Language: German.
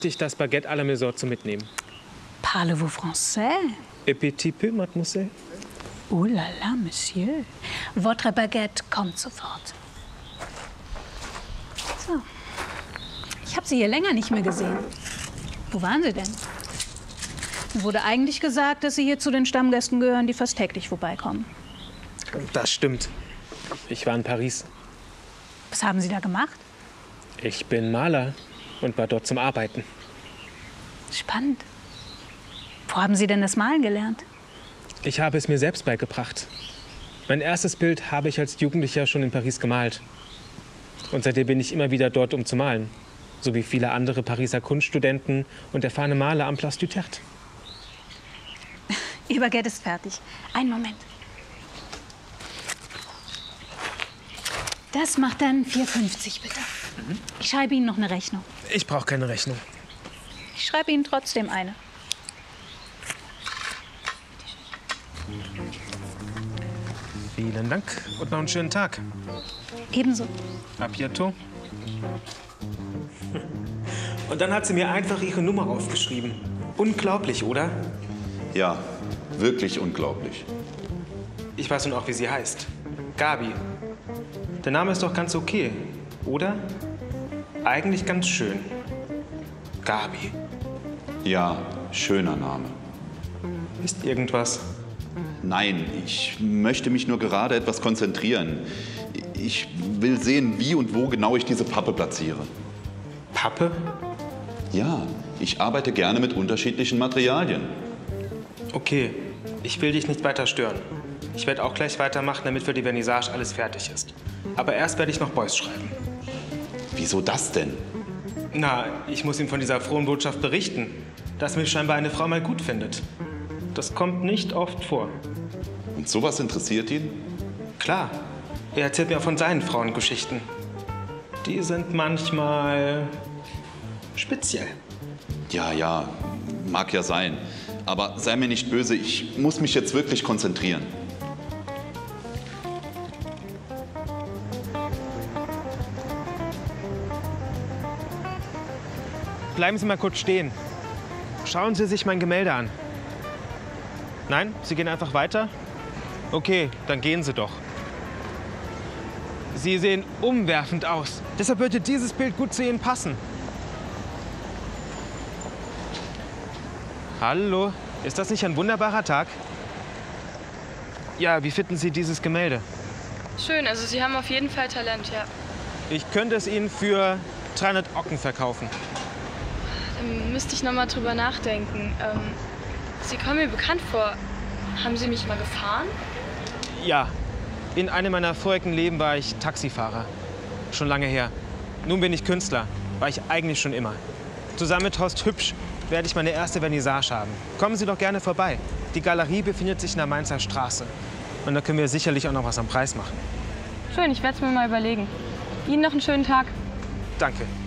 Ich das Baguette à la Maison zu mitnehmen. Parlez-vous français? Et petit peu, mademoiselle. Oh là là, Monsieur. Votre Baguette kommt sofort. So. Ich habe Sie hier länger nicht mehr gesehen. Wo waren Sie denn? Mir wurde eigentlich gesagt, dass Sie hier zu den Stammgästen gehören, die fast täglich vorbeikommen. Das stimmt. Ich war in Paris. Was haben Sie da gemacht? Ich bin Maler und war dort zum Arbeiten. Spannend. Wo haben Sie denn das Malen gelernt? Ich habe es mir selbst beigebracht. Mein erstes Bild habe ich als Jugendlicher schon in Paris gemalt. Und seitdem bin ich immer wieder dort, um zu malen. So wie viele andere Pariser Kunststudenten und erfahrene Maler am Place du Tertre. Ihr Baguette ist fertig. Einen Moment. Das macht dann 4,50 bitte. Ich schreibe Ihnen noch eine Rechnung. Ich brauche keine Rechnung. Ich schreibe Ihnen trotzdem eine. Vielen Dank und noch einen schönen Tag. Ebenso. A bientôt. Und dann hat sie mir einfach ihre Nummer aufgeschrieben. Unglaublich, oder? Ja, wirklich unglaublich. Ich weiß nun auch, wie sie heißt. Gabi. Der Name ist doch ganz okay, oder? Eigentlich ganz schön. Gabi. Ja, schöner Name. Ist irgendwas? Nein, ich möchte mich nur gerade etwas konzentrieren. Ich will sehen, wie und wo genau ich diese Pappe platziere. Pappe? Ja, ich arbeite gerne mit unterschiedlichen Materialien. Okay, ich will dich nicht weiter stören. Ich werde auch gleich weitermachen, damit für die Vernissage alles fertig ist. Aber erst werde ich noch Beuys schreiben. Wieso das denn? Na, ich muss ihm von dieser frohen Botschaft berichten, dass mich scheinbar eine Frau mal gut findet. Das kommt nicht oft vor. Und sowas interessiert ihn? Klar, er erzählt mir auch von seinen Frauengeschichten. Die sind manchmal speziell. Ja, mag ja sein. Aber sei mir nicht böse, ich muss mich jetzt wirklich konzentrieren. Bleiben Sie mal kurz stehen. Schauen Sie sich mein Gemälde an. Nein, Sie gehen einfach weiter? Okay, dann gehen Sie doch. Sie sehen umwerfend aus. Deshalb würde dieses Bild gut zu Ihnen passen. Hallo, ist das nicht ein wunderbarer Tag? Ja, wie finden Sie dieses Gemälde? Schön, also Sie haben auf jeden Fall Talent, ja. Ich könnte es Ihnen für 300 Ocken verkaufen. Dann müsste ich noch mal drüber nachdenken. Sie kommen mir bekannt vor. Haben Sie mich mal gefahren? Ja, in einem meiner vorigen Leben war ich Taxifahrer. Schon lange her. Nun bin ich Künstler. War ich eigentlich schon immer. Zusammen mit Horst Hübsch werde ich meine erste Vernissage haben. Kommen Sie doch gerne vorbei. Die Galerie befindet sich in der Mainzer Straße. Und da können wir sicherlich auch noch was am Preis machen. Schön, ich werde es mir mal überlegen. Ihnen noch einen schönen Tag. Danke.